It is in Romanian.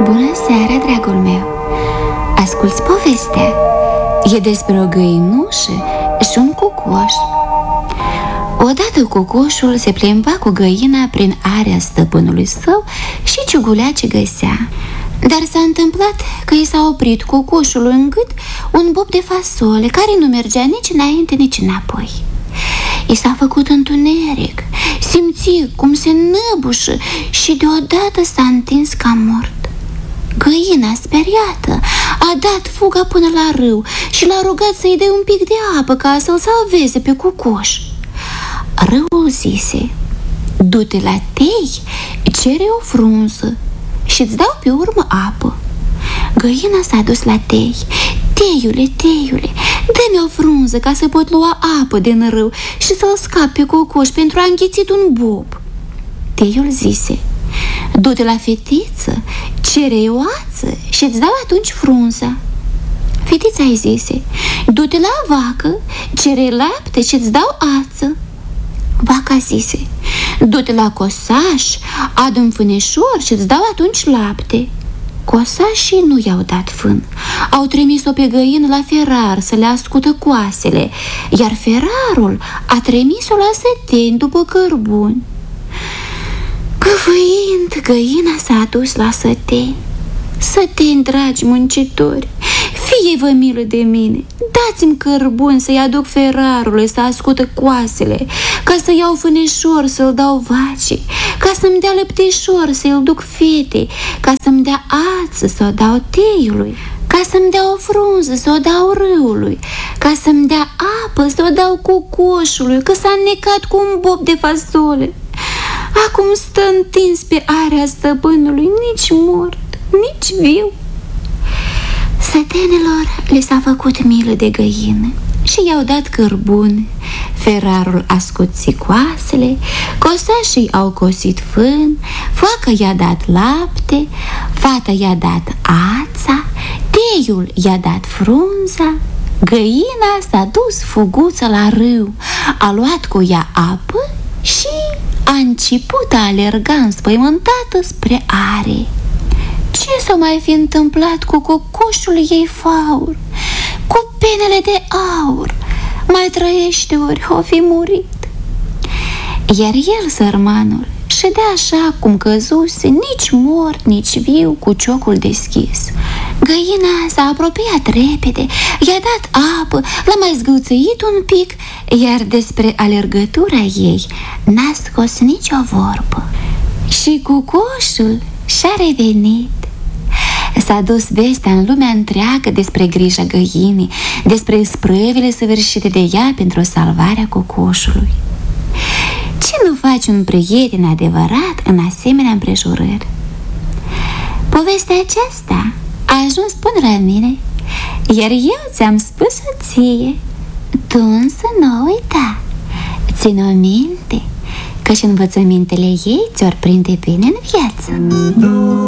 Bună seara, dragul meu! Asculți povestea. E despre o găinușă și un cucoș. Odată cucoșul se plimba cu găina prin area stăpânului său și ciugulea ce găsea. Dar s-a întâmplat că i s-a oprit cucoșului în gât un bob de fasole care nu mergea nici înainte, nici înapoi. I s-a făcut întuneric, simți cum se năbușă și deodată s-a întins ca mort. Găina, speriată, a dat fuga până la râu și l-a rugat să-i dea un pic de apă ca să-l salveze pe cucoș. Râul zise: du-te la tei, cere o frunză și-ți dau pe urmă apă. Găina s-a dus la tei. Teiule, teiule, dă-mi o frunză ca să pot lua apă din râu și să-l scap pe cocoș pentru a înghițit un bob. Teiul zise: du-te la fetiță, cere o ață și-ți dau atunci frunza. Fetița îi zise: du-te la vacă, cere lapte și-ți dau ață. Vaca zise: du-te la cosaș, adu-mi fâneșor și-ți dau atunci lapte. Cosașii nu i-au dat fân. Au trimis-o pe găină la ferar să le ascută coasele, iar ferarul a trimis-o la săteni după cărbuni. Căfăind, găina s-a dus la săteni. Săteni, dragi muncitori, fie-vă milă de mine, dați-mi cărbuni să-i aduc ferarului să ascută coasele, ca să iau fâneșor să-l dau vacii, ca să-mi dea lăpteșor să-l duc fetei, ca să-mi dea ață să o dau teiului, ca să-mi dea o frunză să o dau râului, ca să-mi dea apă să o dau cocoșului, că s-a înnecat cu un bob de fasole. Acum stă întins pe area stăpânului, nici mort, nici viu. Sătenilor le s-a făcut milă de găină și i-au dat cărbuni. Ferarul a scuțit coasele, cosașii au cosit fân, foaca i-a dat lapte, fata i-a dat ața, teiul i-a dat frunza. Găina s-a dus fuguță la râu, a luat cu ea apă și a început a alerga înspăimântată spre are. Ce s-a mai fi întâmplat cu cocoșul ei faur, cu penele de aur? Mai trăiește ori o fi murit? Iar el, sărmanul, ședea așa cum căzuse, nici mort, nici viu, cu ciocul deschis. Găina s-a apropiat repede, i-a dat apă, l-a mai zgâlțăit un pic, iar despre alergătura ei n-a scos nicio vorbă. Și cucoșul și-a revenit. S-a dus vestea în lumea întreagă despre grija găinii, despre sprăvile săvârșite de ea pentru salvarea cocoșului. Ce nu faci un prieten adevărat în asemenea împrejurări? Povestea aceasta a ajuns până la mine, iar eu ți-am spus-o ție. Tu însă nu uita, ține-o minte, că și învățămintele ei ți-or prinde bine în viață.